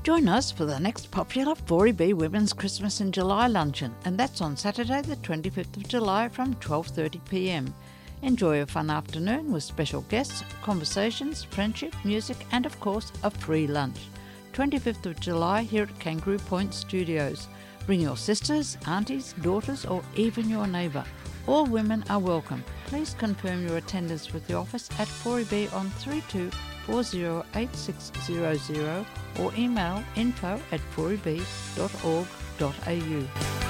Join us for the next popular 4EB Women's Christmas in July luncheon, and that's on Saturday the 25th of July from 12:30 p.m. Enjoy a fun afternoon with special guests, conversations, friendship, music, and of course a free lunch. 25th of July here at Kangaroo Point Studios. Bring your sisters, aunties, daughters, or even your neighbour. All women are welcome. Please confirm your attendance with the office at 4EB on 32408600 or email info@4eb.org.au.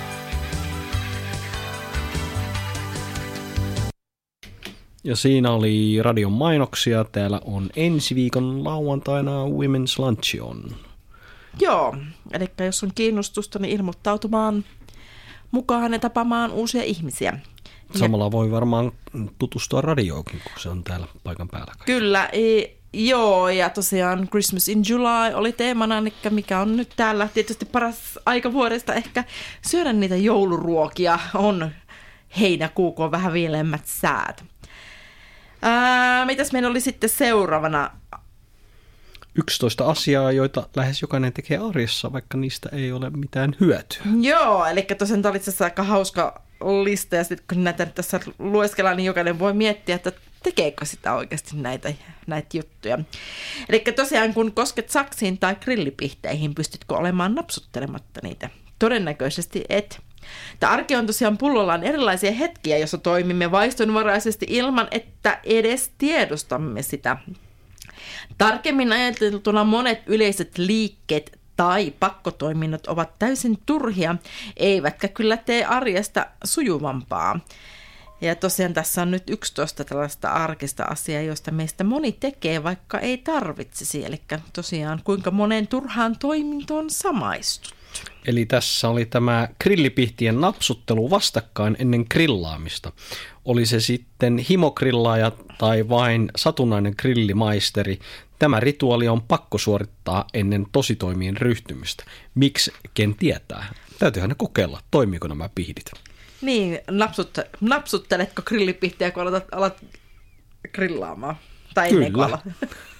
Ja siinä oli radion mainoksia. Täällä on ensi viikon lauantaina Women's Lunch on. Joo, eli jos on kiinnostusta, niin ilmoittautumaan mukaan ja tapaamaan uusia ihmisiä. Samalla voi varmaan tutustua radioonkin, kun se on täällä paikan päällä. Kyllä, joo, ja tosiaan Christmas in July oli teemana, eli mikä on nyt täällä tietysti paras aika vuodesta ehkä syödä niitä jouluruokia, on heinäkuu, kun on vähän viileämmät säät. Mitäs meillä oli sitten seuraavana? 11 asiaa, joita lähes jokainen tekee arjessa, vaikka niistä ei ole mitään hyötyä. Joo, eli tosiaan tämä oli itse asiassa aika hauska lista, ja sitten kun näitä tässä lueskellaan, niin jokainen voi miettiä, että tekeekö sitä oikeasti näitä juttuja. Eli tosiaan kun kosket saksiin tai grillipihteihin, pystytkö olemaan napsuttelematta niitä? Todennäköisesti et. Tämä arki on tosiaan pullollaan erilaisia hetkiä, joissa toimimme vaistonvaraisesti ilman, että edes tiedostamme sitä. Tarkemmin ajateltuna monet yleiset liikkeet tai pakkotoiminnot ovat täysin turhia, eivätkä kyllä tee arjesta sujuvampaa. Ja tosiaan tässä on nyt 11 tällaista arkista asiaa, joista meistä moni tekee, vaikka ei tarvitsisi. Eli tosiaan kuinka moneen turhaan toimintoon samaistut. Eli tässä oli tämä grillipihtien napsuttelu vastakkain ennen grillaamista. Oli se sitten himogrillaaja tai vain satunnainen grillimaisteri. Tämä rituaali on pakko suorittaa ennen tositoimiin ryhtymistä. Miksi, ken tietää? Täytyyhän ne kokeilla, toimiiko nämä pihdit. Niin, napsutteletko grillipihtiä, kun alat grillaamaan? Tai ennen kuin alat.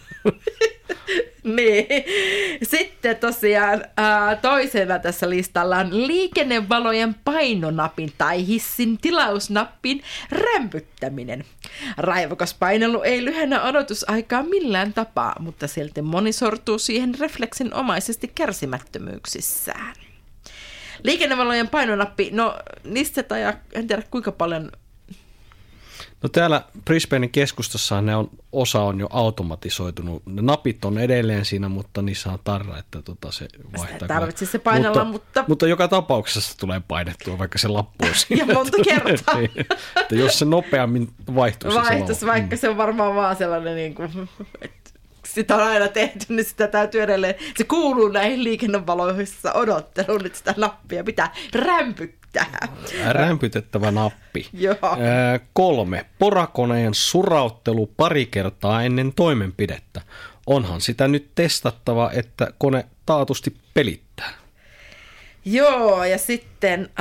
Niin. Sitten tosiaan toisena tässä listalla on liikennevalojen painonapin tai hissin tilausnappin rämpyttäminen. Raivokas painelu ei lyhennä odotusaikaa millään tapaa, mutta silti moni sortuu siihen refleksinomaisesti kärsimättömyyksissään. Liikennevalojen painonappi, no niistä en tiedä kuinka paljon. No täällä Brisbanein keskustassa osa on jo automatisoitunut. Ne napit on edelleen siinä, mutta niissä on tarra, että se vaihtaa. Tarvitsisi se painella, mutta joka tapauksessa tulee painettua, vaikka se lappu on siinä. Ja monta kertaa. Niin, että jos se nopeammin vaihtuisi. Vaikka se on varmaan vaan sellainen, niin kuin, että sitä on aina tehty, niin sitä täytyy edelleen. Se kuuluu näihin liikennevaloihin odotteluun, että sitä nappia pitää rämpyttää. Rämpytettävä nappi. 3. Porakoneen surauttelu pari kertaa ennen toimenpidettä. Onhan sitä nyt testattava, että kone taatusti pelittää. Joo, ja sitten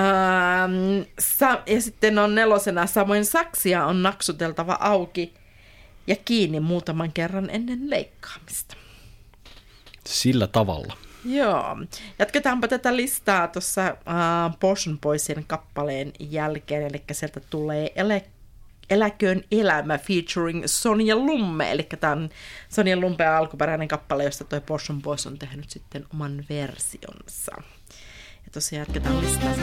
on 4. Samoin saksia on naksuteltava auki ja kiinni muutaman kerran ennen leikkaamista. Sillä tavalla. Joo. Jatketaanpa tätä listaa tuossa Portion Boysin kappaleen jälkeen, eli sieltä tulee Eläköön elämä featuring Sonja Lumme, eli tämä on Sonja Lumpeen alkuperäinen kappale, josta toi Portion Boys on tehnyt sitten oman versionsa. Ja tosiaan jatketaan listaa.